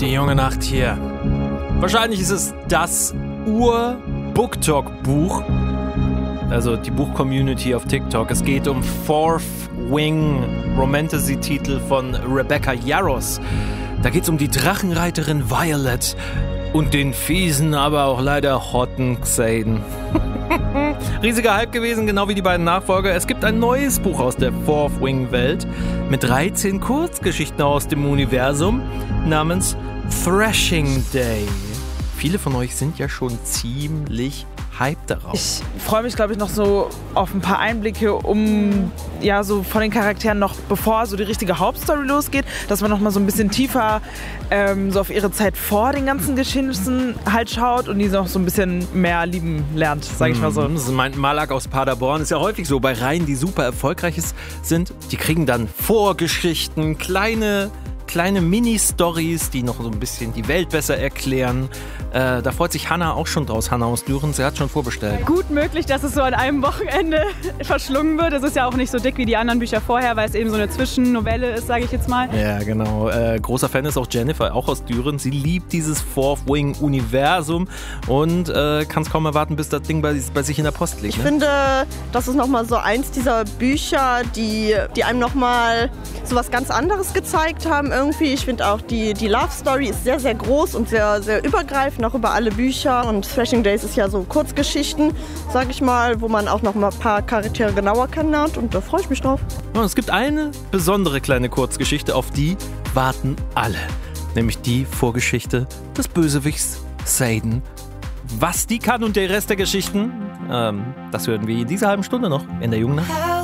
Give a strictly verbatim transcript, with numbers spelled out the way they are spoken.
Die junge Nacht hier. Wahrscheinlich ist es das Ur-Booktalk-Buch. Also die Buch-Community auf TikTok. Es geht um Fourth Wing, Romantasy-Titel von Rebecca Yarros. Da geht es um die Drachenreiterin Violet und den fiesen, aber auch leider hotten Xaden. Riesiger Hype gewesen, genau wie die beiden Nachfolger. Es gibt ein neues Buch aus der Fourth Wing-Welt mit dreizehn Kurzgeschichten aus dem Universum namens Thrashing Day. Viele von euch sind ja schon ziemlich hyped darauf. Ich freue mich, glaube ich, noch so auf ein paar Einblicke, um ja so von den Charakteren noch, bevor so die richtige Hauptstory losgeht, dass man noch mal so ein bisschen tiefer ähm, so auf ihre Zeit vor den ganzen Geschehnissen halt schaut und die noch so ein bisschen mehr lieben lernt, sage ich mal so. Das meint Malak aus Paderborn. Ist ja häufig so bei Reihen, die super erfolgreich sind. Die kriegen dann Vorgeschichten, kleine Kleine Mini-Stories, die noch so ein bisschen die Welt besser erklären. Äh, da freut sich Hanna auch schon draus. Hanna aus Düren, sie hat schon vorbestellt. Gut möglich, dass es so an einem Wochenende verschlungen wird. Es ist ja auch nicht so dick wie die anderen Bücher vorher, weil es eben so eine Zwischennovelle ist, sage ich jetzt mal. Ja, genau. Äh, großer Fan ist auch Jennifer, auch aus Düren. Sie liebt dieses Fourth Wing-Universum und äh, kann es kaum erwarten, bis das Ding bei, bei sich in der Post liegt. Ich ne? finde, das ist nochmal so eins dieser Bücher, die, die einem nochmal so was ganz anderes gezeigt haben. Irgendwie. Ich finde auch, die, die Love Story ist sehr, sehr groß und sehr, sehr übergreifend, auch über alle Bücher. Und Thrashing Days ist ja so Kurzgeschichten, sag ich mal, wo man auch noch mal ein paar Charaktere genauer kennenlernt. Und da freue ich mich drauf. Und es gibt eine besondere kleine Kurzgeschichte, auf die warten alle. Nämlich die Vorgeschichte des Bösewichts Xaden. Was die kann und der Rest der Geschichten, ähm, das hören wir in dieser halben Stunde noch in der jungen Nacht.